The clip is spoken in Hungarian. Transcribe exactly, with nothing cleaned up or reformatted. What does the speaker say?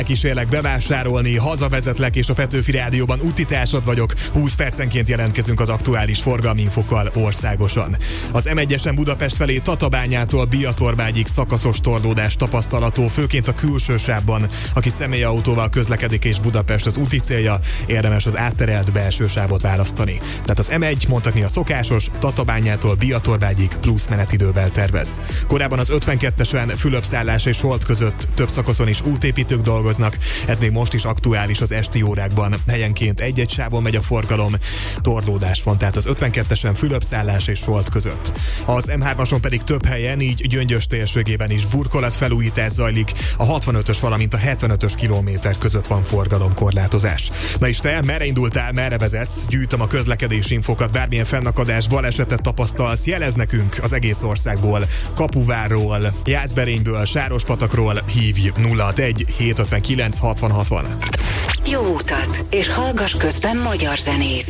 Kísérlek bevásárolni, hazavezetlek, és a Petőfi Rádióban útitársad vagyok. húsz percenként jelentkezünk az aktuális forgalmi infokkal országosan. Az em egyesen Budapest felé Tatabányától Biatorbágyig szakaszos torlódás tapasztalható, főként a külső sávban. Aki személyautóval közlekedik és Budapest az úti célja, érdemes az átterelt belső sávot választani. Tehát az em egy mondhatni a szokásos, Tatabányától Biatorbágyig plusz menetidővel tervez. Korábban az ötvenkettesen Fülöpszállás és Solt között több szakaszon is útépítők dolgoznak. Ez még most is aktuális az esti órákban. Helyenként egy-egy sávon megy a forgalom, torlódás van, tehát az ötvenkettesen Fülöpszállás és Solt között. Az em hármason pedig több helyen, így Gyöngyös térségében is burkolatfelújítás zajlik, a hatvanötös, valamint a hetvenötös kilométer között van forgalomkorlátozás. Na és te, merre indultál, merre vezetsz? Gyűjtöm a közlekedési infokat, bármilyen fennakadás, balesetet tapasztalsz, jelez nekünk az egész országból, Kapuvárról, Jászberényből, Sárospatakról, hívj nulla hatvanegy hétszázötvenkilenc hatvan hatvan. Jó utat, és hallgass közben magyar zenét.